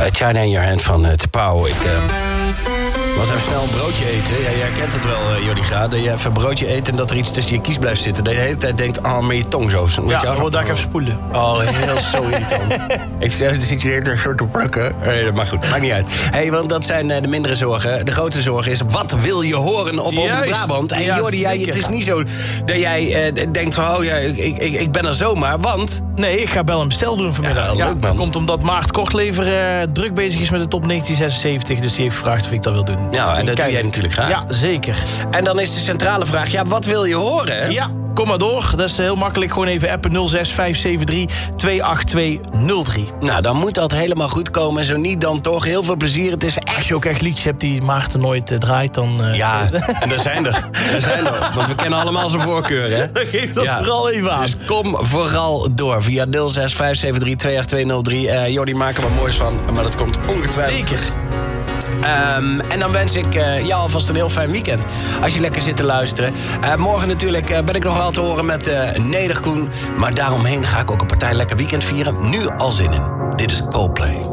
China in Your Hand van Te Pauw. Ik was even snel een broodje eten. Ja, jij kent het wel, Jodiga. Dat je even een broodje eet en dat er iets tussen je kies blijft zitten. Dat je de hele tijd denkt, met je tong zo. Ja, dan moet ik even spoelen. Oh, heel zo irritant. Ik zit je de hele tijd zo te plukken. Maar goed, maakt niet uit. Hey, want dat zijn de mindere zorgen. De grote zorg is, wat wil je horen op Omroep Brabant? En Jordi, het is niet zo dat jij denkt van, oh ja, ik ben er zomaar, want... Nee, ik ga bel en bestel doen vanmiddag. Ja, leuk, man. Dat komt omdat Maart Kortlever druk bezig is met de top 1976. Dus die heeft gevraagd of ik dat wil doen. Ja, en dat doe jij natuurlijk graag. Ja, zeker. En dan is de centrale vraag, ja, wat wil je horen? Ja, kom maar door. Dat is heel makkelijk. Gewoon even appen 06573 28203. Nou, dan moet dat helemaal goed komen. Zo niet, dan toch. Heel veel plezier. Het is echt... Als je ook echt liedjes hebt die Maarten nooit draait, dan... Ja, en er zijn er. Want we kennen allemaal zijn voorkeur, hè? Dan geef dat vooral even aan. Dus kom vooral door via 06573 28203. Jordi, maak er wat moois van. Maar dat komt ongetwijfeld. Zeker. En dan wens ik jou alvast een heel fijn weekend. Als je lekker zit te luisteren. Morgen natuurlijk ben ik nog wel te horen met Nederkoen. Maar daaromheen ga ik ook een partij lekker weekend vieren. Nu al zin in. Dit is Coldplay.